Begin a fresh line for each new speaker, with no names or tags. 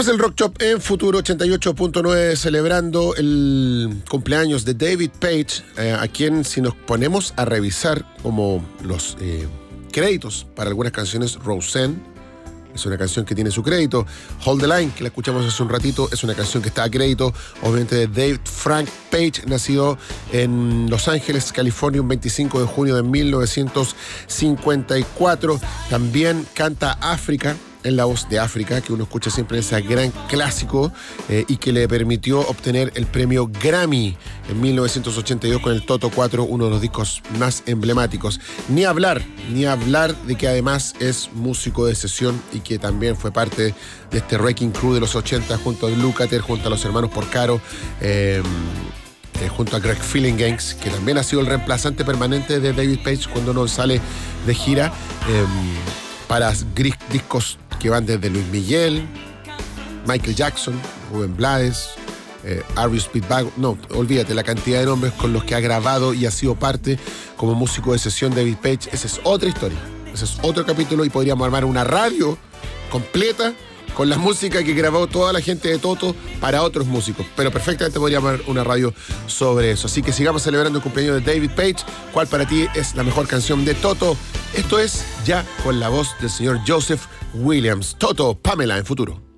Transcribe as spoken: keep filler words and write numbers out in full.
Estamos en el Rock Shop en Futuro ochenta y ocho punto nueve celebrando el cumpleaños de David Paich, eh, a quien si nos ponemos a revisar como los eh, créditos para algunas canciones, Roseanne es una canción que tiene su crédito, Hold the Line, que la escuchamos hace un ratito, es una canción que está a crédito, obviamente, de David Frank Paich, nacido en Los Ángeles, California, un veinticinco de junio de mil novecientos cincuenta y cuatro. También canta África, en la voz de África, que uno escucha siempre en ese gran clásico eh, y que le permitió obtener el premio Grammy en mil novecientos ochenta y dos con el Toto cuatro, uno de los discos más emblemáticos. Ni hablar, ni hablar de que además es músico de sesión y que también fue parte de este Wrecking Crew de los ochenta junto a Lukather, junto a los hermanos Porcaro, eh, eh, junto a Greg Phillinganes, que también ha sido el reemplazante permanente de David Paich cuando no sale de gira, eh, para discos que van desde Luis Miguel, Michael Jackson, Rubén Blades, eh, R E O Speedwagon. No, olvídate, la cantidad de nombres con los que ha grabado y ha sido parte como músico de sesión David Paich. Esa es otra historia, ese es otro capítulo y podríamos armar una radio completa con la música que grabó toda la gente de Toto para otros músicos. Pero perfectamente podríamos armar una radio sobre eso. Así que sigamos celebrando el cumpleaños de David Paich. ¿Cuál para ti es la mejor canción de Toto? Esto es ya con la voz del señor Joseph Williams. Toto, Pamela en Futuro.